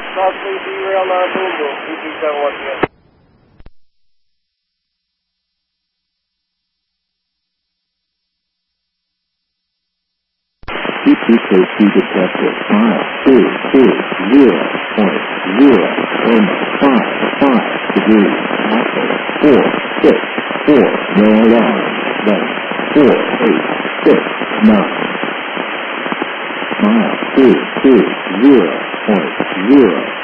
Crossing derail non-boom boom, 237 once again. TPKC detected 5-2-2-0.0-5 degrees, Alpha 4-6-4, no alarm, then 4-8-6-9. Mile 2-2-0.0